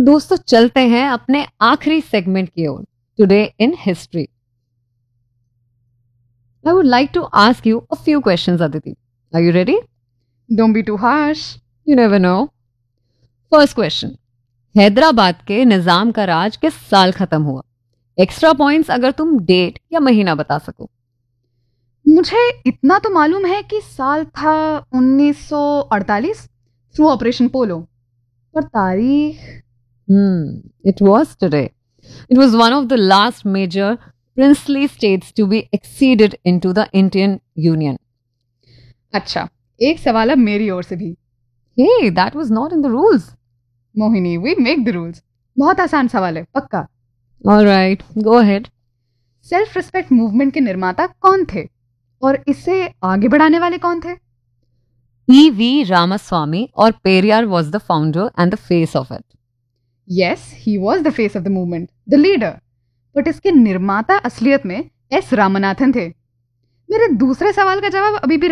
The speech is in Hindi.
दोस्तों चलते हैं अपने आखिरी सेगमेंट की ओर, today in history. I would like to ask you a few questions, Aditi. Are you ready? Don't be too harsh. You never know. First question. Hyderabad के निजाम का राज किस साल खत्म हुआ? एक्स्ट्रा पॉइंट्स अगर तुम डेट या महीना बता सको। मुझे इतना तो मालूम है कि साल था 1948 थ्रू ऑपरेशन पोलो, पर तारीख It was today. It was one of the last major princely states to be acceded into the Indian Union. अच्छा, एक सवाल अब मेरी ओर से भी। Hey, that was not in the rules. Mohini, we make the rules. बहुत आसान सवाल है, पक्का। All right, go ahead. Self respect movement के निर्माता कौन थे और इसे आगे बढ़ाने वाले कौन थे? E.V. Ramaswamy or Periyar was the founder and the face of it. Yes, he was the face of the movement, the leader. But इसके निर्माता असलियत में एस रामनाथन थे। मेरे दूसरे सवाल का जवाब अभी भी